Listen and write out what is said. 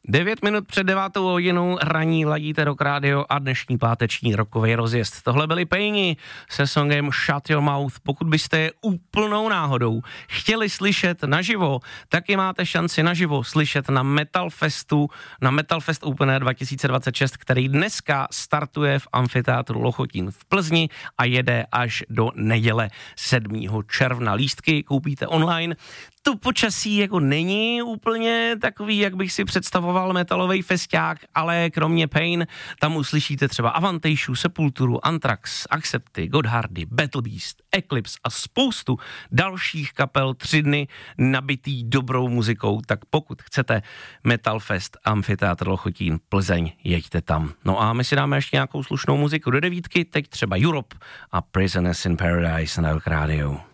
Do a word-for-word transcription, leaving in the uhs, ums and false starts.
Devět minut před devátou hodinou raní ladíte Rock Radio a dnešní páteční rokový rozjezd. Tohle byli Paini se songem Shut Your Mouth. Pokud byste je úplnou náhodou chtěli slyšet naživo, taky máte šanci naživo slyšet na Metal Festu, na Metal Fest Open Air dva tisíce dvacet šest, který dneska startuje v amfiteátru Lochotín v Plzni a jede až do neděle sedmého června. Lístky koupíte online. To počasí jako není úplně takový, jak bych si představoval metalový festiák, ale kromě Pain tam uslyšíte třeba Avantejšu, Sepulturu, Anthrax, Accepty, Godhardy, Battle Beast, Eclipse a spoustu dalších kapel, tři dny nabitý dobrou muzikou, tak pokud chcete Metal Fest Amfiteátr Lochotín Plzeň, jeďte tam. No a my si dáme ještě nějakou slušnou muziku do devítky, teď třeba Europe a Prisoners in Paradise na Rock Radio.